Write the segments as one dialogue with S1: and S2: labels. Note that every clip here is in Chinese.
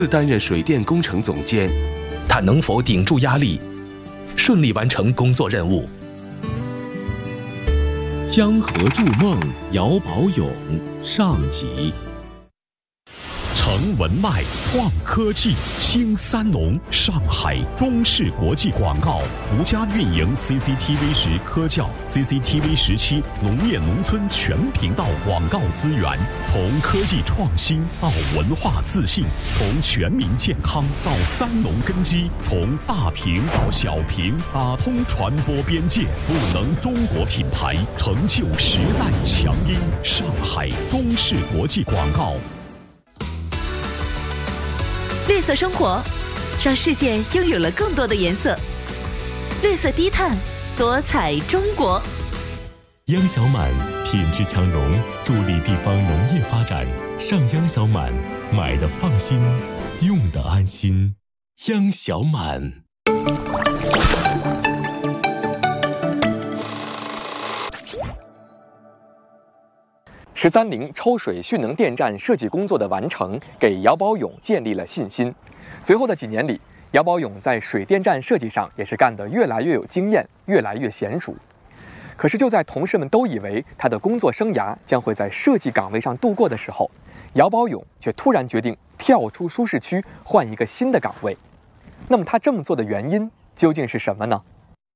S1: 担任水电工程总监，
S2: 他能否顶住压力，顺利完成工作任务？
S3: 江河筑梦，姚宝永上集。
S4: 成文脉创科技，兴三农，上海中视国际广告独家运营 CCTV 10科教、CCTV 17农业农村全频道广告资源，从科技创新到文化自信，从全民健康到三农根基，从大屏到小屏，打通传播边界，赋能中国品牌，成就时代强音。上海中视国际广告。
S5: 绿色生活，让世界拥有了更多的颜色。绿色低碳，多彩中国。
S6: 央小满品质强融，助力地方农业发展。上央小满，买的放心，用的安心。央小满。
S7: 13陵抽水蓄能电站设计工作的完成，给姚宝永建立了信心。随后的几年里，姚宝永在水电站设计上也是干得越来越有经验，越来越娴熟。可是就在同事们都以为他的工作生涯将会在设计岗位上度过的时候，姚宝永却突然决定跳出舒适区，换一个新的岗位。那么他这么做的原因究竟是什么呢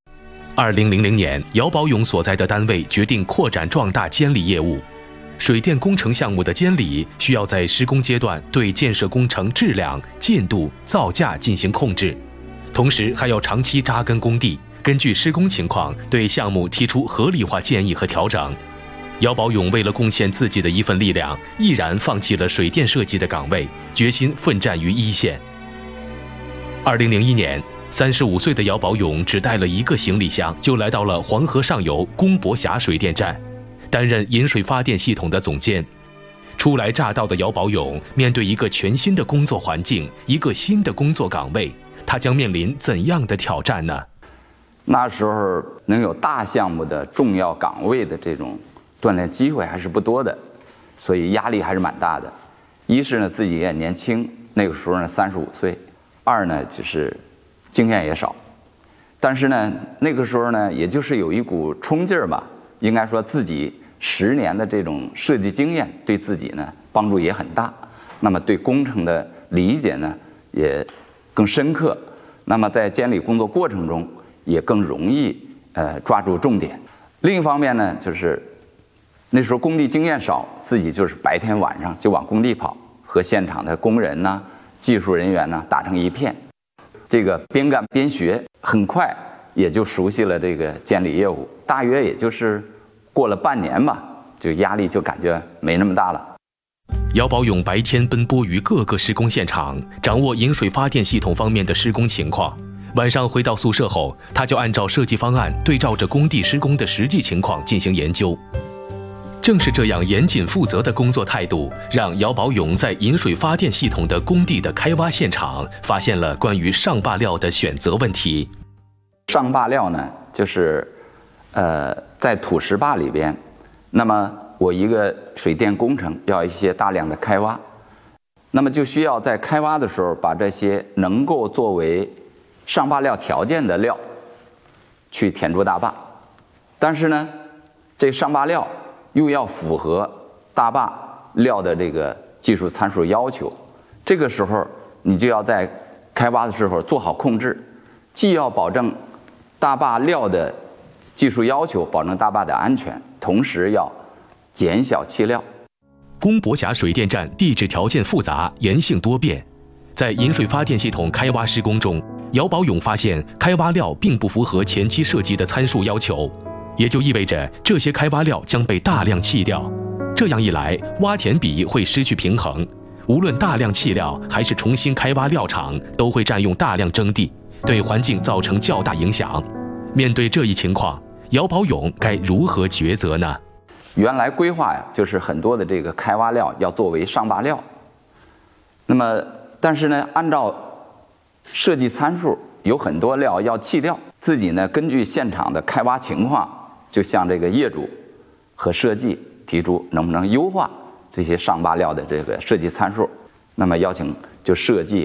S2: ？2000年，姚宝永所在的单位决定扩展壮大监理业务。水电工程项目的监理需要在施工阶段对建设工程质量、进度、造价进行控制，同时还要长期扎根工地，根据施工情况对项目提出合理化建议和调整。姚宝永为了贡献自己的一份力量，毅然放弃了水电设计的岗位，决心奋战于一线。2001年，35岁的姚宝永只带了一个行李箱，就来到了黄河上游公博峡水电站，担任引水发电系统的总监。初来乍到的姚宝永面对一个全新的工作环境，一个新的工作岗位，他将面临怎样的挑战呢？
S8: 那时候能有大项目的重要岗位的这种锻炼机会还是不多的，所以压力还是蛮大的。一是呢自己也年轻，那个时候呢35岁；二呢就是经验也少。但是呢那个时候呢也就是有一股冲劲儿吧，应该说自己10年的这种设计经验对自己呢帮助也很大，那么对工程的理解呢也更深刻，那么在监理工作过程中也更容易抓住重点。另一方面呢就是那时候工地经验少，自己就是白天晚上就往工地跑，和现场的工人呐、技术人员呐打成一片，这个边干边学，很快也就熟悉了这个监理业务，大约也就是过了半年吧，就压力就感觉没那么大了。
S2: 姚宝永白天奔波于各个施工现场，掌握引水发电系统方面的施工情况。晚上回到宿舍后，他就按照设计方案，对照着工地施工的实际情况进行研究。正是这样严谨负责的工作态度，让姚宝永在引水发电系统的工地的开挖现场，发现了关于上坝料的选择问题。
S8: 上坝料呢，就是在土石坝里边，那么我一个水电工程要一些大量的开挖，那么就需要在开挖的时候把这些能够作为上坝料条件的料去填入大坝，但是呢这上坝料又要符合大坝料的这个技术参数要求，这个时候你就要在开挖的时候做好控制，既要保证大坝料的技术要求，保证大坝的安全，同时要减小气料。
S2: 公博峡水电站地质条件复杂，岩性多变，在引水发电系统开挖施工中，姚宝永发现开挖料并不符合前期设计的参数要求，也就意味着这些开挖料将被大量弃掉。这样一来，挖填比会失去平衡，无论大量弃料还是重新开挖料场，都会占用大量征地，对环境造成较大影响。面对这一情况，姚宝永该如何抉择呢？
S8: 原来规划呀，就是很多的这个开挖料要作为上坝料，那么但是呢，按照设计参数，有很多料要弃掉。自己呢，根据现场的开挖情况，就向这个业主和设计提出能不能优化这些上坝料的这个设计参数。那么邀请就设计